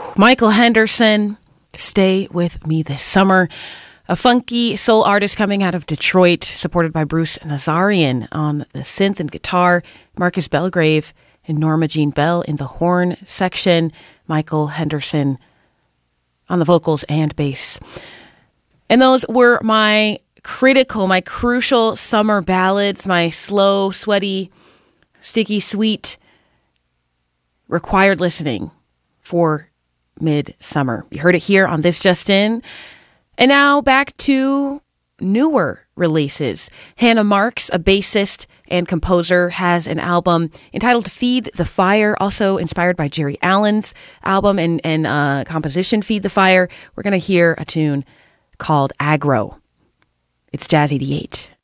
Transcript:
Michael Henderson, Stay With Me This Summer. A funky soul artist coming out of Detroit, supported by Bruce Nazarian on the synth and guitar, Marcus Belgrave and Norma Jean Bell in the horn section, Michael Henderson on the vocals and bass. And those were my crucial summer ballads, my slow, sweaty, sticky, sweet, required listening for midsummer. You heard it here on This Just In. And now back to newer releases. Hannah Marks, a bassist and composer, has an album entitled Feed the Fire, also inspired by Jerry Allen's album and composition Feed the Fire. We're going to hear a tune called Aggro. It's Jazz 88.